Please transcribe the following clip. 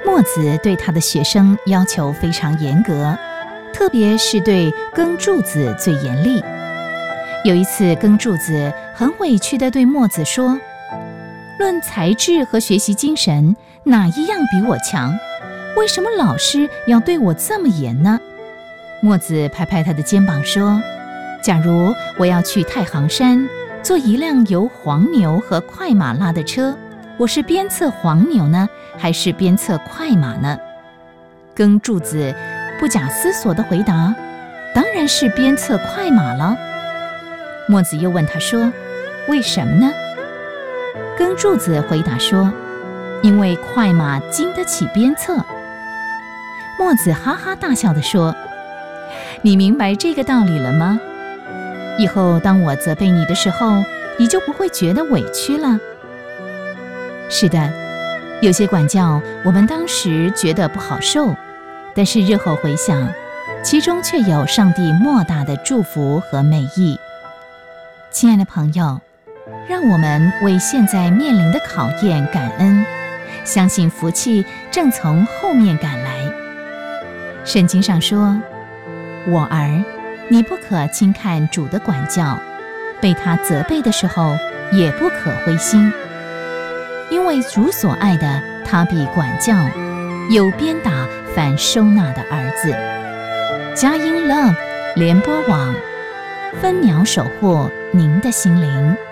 墨子对他的学生要求非常严格，特别是对耕柱子最严厉。有一次，耕柱子很委屈地对墨子说：“论才智和学习精神，哪一样比我强？为什么老师要对我这么严呢？”墨子拍拍他的肩膀说：“假如我要去太行山，坐一辆由黄牛和快马拉的车，我是鞭策黄牛呢，还是鞭策快马呢？”耕柱子不假思索地回答：“当然是鞭策快马了。”墨子又问他说：“为什么呢？”耕柱子回答说：“因为快马经得起鞭策。”墨子哈哈大笑地说：“你明白这个道理了吗？以后当我责备你的时候，你就不会觉得委屈了。”是的，有些管教我们当时觉得不好受，但是日后回想，其中却有上帝莫大的祝福和美意。亲爱的朋友，让我们为现在面临的考验感恩，相信福气正从后面赶来。圣经上说：“我儿，你不可轻看主的管教，被他责备的时候也不可灰心，因为主所爱的，他必管教，有鞭打凡收纳的儿子。”佳音 Love 联播网，分秒守护您的心灵。